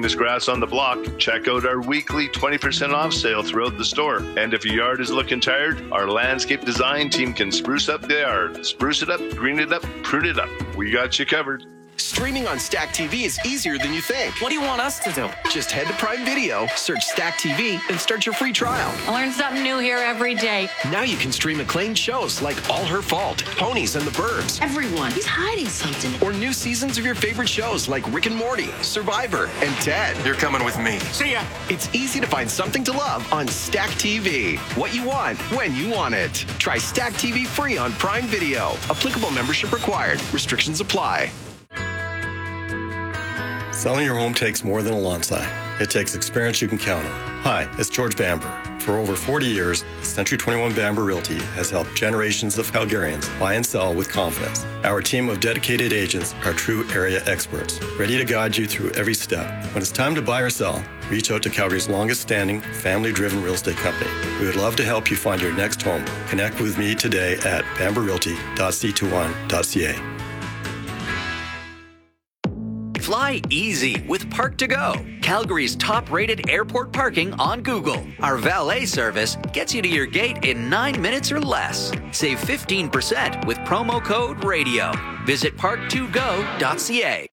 greenest grass on the block, check out our weekly 20% off sale throughout the store. And if your yard is looking tired, our landscape design team can spruce up the yard. Spruce it up, green it up, prune it up. We got you covered. Streaming on Stack TV is easier than you think. What do you want us to do? Just head to Prime Video, search Stack TV, and start your free trial. I learn something new here every day. Now you can stream acclaimed shows like All Her Fault, Ponies and the Burbs. Everyone, he's hiding something. Or new seasons of your favorite shows like Rick and Morty, Survivor, and Ted. You're coming with me. See ya. It's easy to find something to love on Stack TV. What you want, when you want it. Try Stack TV free on Prime Video. Applicable membership required. Restrictions apply. Selling your home takes more than a lawn sign. It takes experience you can count on. Hi, it's George Bamber. For over 40 years, Century 21 Bamber Realty has helped generations of Calgarians buy and sell with confidence. Our team of dedicated agents are true area experts, ready to guide you through every step. When it's time to buy or sell, reach out to Calgary's longest-standing, family-driven real estate company. We would love to help you find your next home. Connect with me today at bamberrealty.c21.ca. Fly easy with Park2Go, Calgary's top-rated airport parking on Google. Our valet service gets you to your gate in 9 minutes or less. Save 15% with promo code RADIO. Visit park2go.ca.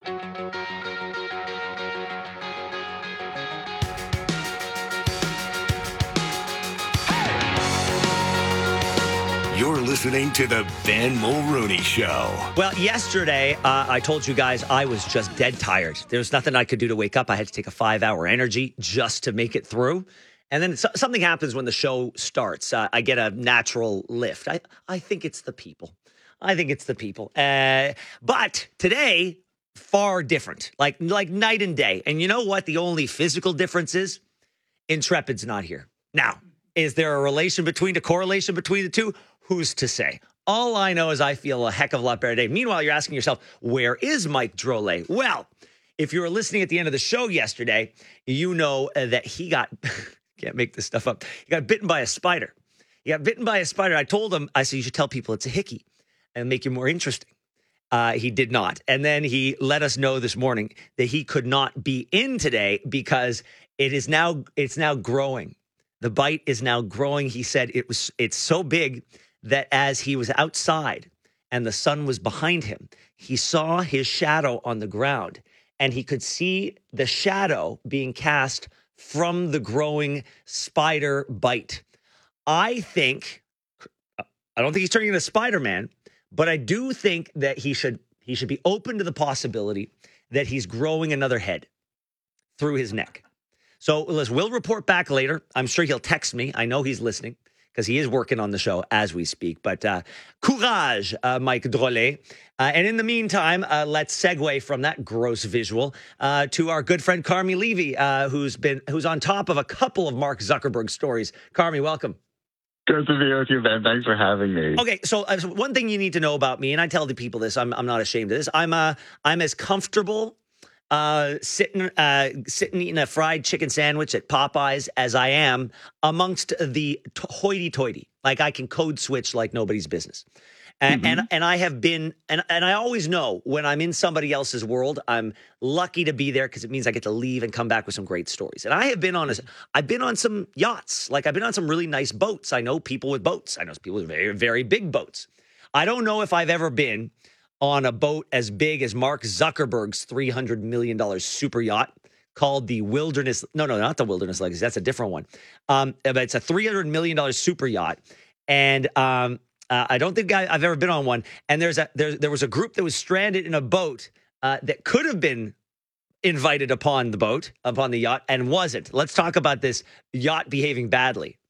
You're listening to the Ben Mulrooney Show. Well, yesterday, I told you guys I was just dead tired. There was nothing I could do to wake up. I had to take a 5-hour energy just to make it through. And then something happens when the show starts. I get a natural lift. I think it's the people. But today, far different, like night and day. And you know what? The only physical difference is Intrepid's not here. Now, is there a correlation between the two? Who's to say? All I know is I feel a heck of a lot better today. Meanwhile, you're asking yourself, where is Mike Drolet? Well, if you were listening at the end of the show yesterday, you know that he got, can't make this stuff up, he got bitten by a spider. I told him, I said, you should tell people it's a hickey and make you more interesting. He did not. And then he let us know this morning that he could not be in today because it's now growing. The bite is now growing. He said it's so big that as he was outside and the sun was behind him, he saw his shadow on the ground and he could see the shadow being cast from the growing spider bite. I don't think he's turning into Spider-Man, but I do think that he should be open to the possibility that he's growing another head through his neck. So we'll report back later. I'm sure he'll text me. I know he's listening because he is working on the show as we speak. But courage, Mike Drolet. And in the meantime, let's segue from that gross visual to our good friend Carmi Levy, who's on top of a couple of Mark Zuckerberg stories. Carmi, welcome. Good to be with you, Ben. Thanks for having me. Okay, so one thing you need to know about me, and I tell the people this, I'm not ashamed of this. I'm as comfortable sitting eating a fried chicken sandwich at Popeyes as I am amongst the hoity-toity. Like I can code switch like nobody's business. And I have been, and I always know when I'm in somebody else's world, I'm lucky to be there because it means I get to leave and come back with some great stories. And I've been on some yachts. Like I've been on some really nice boats. I know people with boats. I know people with very, very big boats. I don't know if I've ever been on a boat as big as Mark Zuckerberg's $300 million super yacht called the Wilderness. No, not the Wilderness Legacy. That's a different one. But it's a $300 million super yacht. And I don't think I've ever been on one. And there was a group that was stranded in a boat that could have been invited upon the yacht and wasn't. Let's talk about this yacht behaving badly.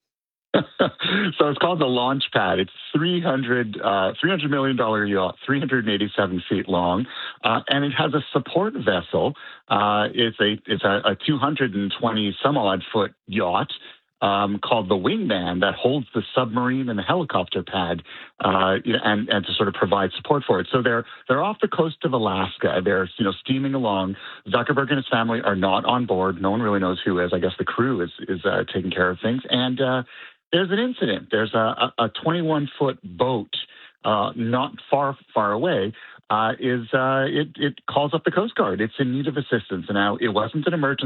So it's called the Launch Pad. It's $300 million yacht, 387 feet long, and it has a support vessel. It's a 220 some odd foot yacht called the Wingman that holds the submarine and the helicopter pad, and to sort of provide support for it. So they're off the coast of Alaska. They're steaming along. Zuckerberg and his family are not on board. No one really knows who is. I guess the crew is taking care of things. And there's an incident. There's a 21-foot boat not far away. It calls up the Coast Guard. It's in need of assistance. Now, it wasn't an emergency.